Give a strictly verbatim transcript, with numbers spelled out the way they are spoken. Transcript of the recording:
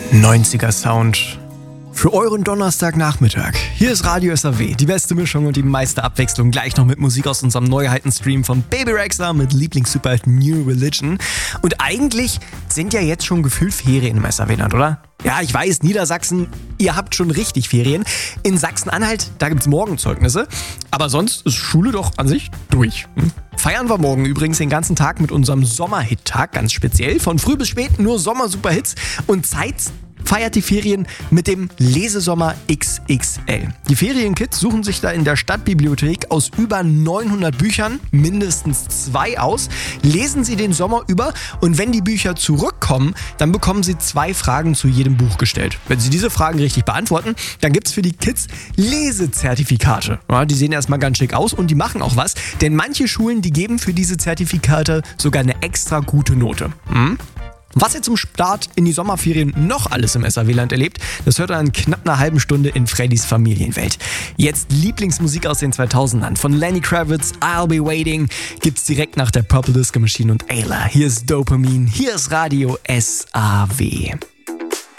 neunziger Sound für euren Donnerstagnachmittag. Hier ist Radio S A W, die beste Mischung und die meiste Abwechslung. Gleich noch mit Musik aus unserem Neuheiten-Stream von Baby Rexha mit Lieblings-Superheld New Religion. Und eigentlich sind ja jetzt schon gefühlt Ferien im S A W-Land, oder? Ja, ich weiß, Niedersachsen, ihr habt schon richtig Ferien. In Sachsen-Anhalt, da gibt's morgen Zeugnisse. Aber sonst ist Schule doch an sich durch. Hm? Feiern wir morgen übrigens den ganzen Tag mit unserem Sommerhit-Tag, ganz speziell. Von früh bis spät nur Sommer-Superhits. Und Zeit feiert die Ferien mit dem Lesesommer X X L. Die Ferienkids suchen sich da in der Stadtbibliothek aus über neunhundert Büchern mindestens zwei aus, lesen sie den Sommer über und wenn die Bücher zurückkommen, dann bekommen sie zwei Fragen zu jedem Buch gestellt. Wenn sie diese Fragen richtig beantworten, dann gibt es für die Kids Lesezertifikate. Ja, die sehen erstmal ganz schick aus und die machen auch was, denn manche Schulen, die geben für diese Zertifikate sogar eine extra gute Note. Hm? Was ihr zum Start in die Sommerferien noch alles im S A W-Land erlebt, das hört ihr in knapp einer halben Stunde in Freddys Familienwelt. Jetzt Lieblingsmusik aus den zweitausendern. Von Lenny Kravitz, I'll Be Waiting gibt's direkt nach der Purple Disco Machine und Ayla. Hier ist Dopamine, hier ist Radio S A W.